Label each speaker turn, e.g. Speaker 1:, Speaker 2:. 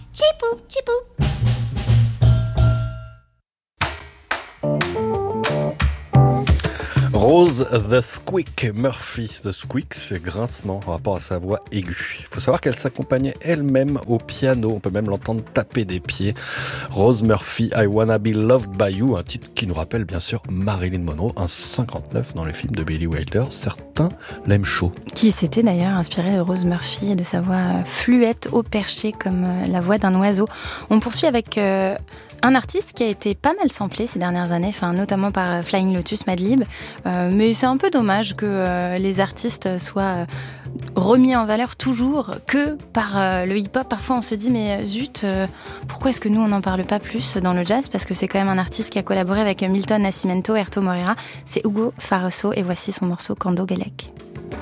Speaker 1: Chipou, chipou.
Speaker 2: Rose the Squeak Murphy. The Squeak, c'est grincement en rapport à sa voix aiguë. Il faut savoir qu'elle s'accompagnait elle-même au piano. On peut même l'entendre taper des pieds. Rose Murphy, I Wanna Be Loved By You, un titre qui nous rappelle bien sûr Marilyn Monroe, un 59 dans les films de Billy Wilder. Certains l'aiment chaud.
Speaker 3: Qui s'était d'ailleurs inspiré de Rose Murphy et de sa voix fluette au perché comme la voix d'un oiseau. On poursuit avec un artiste qui a été pas mal samplé ces dernières années, notamment par Flying Lotus, Madlib. Mais c'est un peu dommage que les artistes soient remis en valeur toujours que par le hip-hop. Parfois on se dit mais zut, pourquoi est-ce que nous on n'en parle pas plus dans le jazz? Parce que c'est quand même un artiste qui a collaboré avec Milton Nascimento et Erto Moreira. C'est Hugo Farroso et voici son morceau Cando Belek.